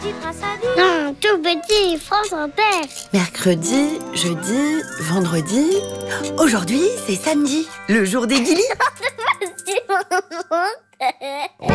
Non, tout petit, France Inter. Mercredi, jeudi, vendredi. Aujourd'hui, c'est samedi, le jour des Guilis.